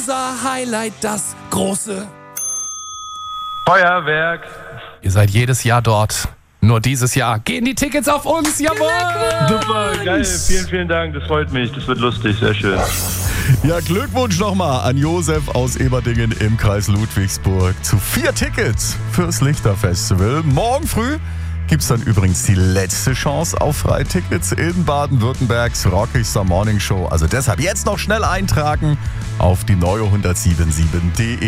unser Highlight, das große Feuerwerk. Ihr seid jedes Jahr dort. Nur dieses Jahr gehen die Tickets auf uns. Jawohl! Super, geil. Vielen, vielen Dank. Das freut mich. Das wird lustig. Sehr schön. Ja, Glückwunsch nochmal an Josef aus Eberdingen im Kreis Ludwigsburg zu 4 Tickets fürs Lichterfestival. Morgen früh gibt's dann übrigens die letzte Chance auf Freitickets in Baden-Württembergs Rockigster Morning Show. Also deshalb jetzt noch schnell eintragen auf die neue 1077.de.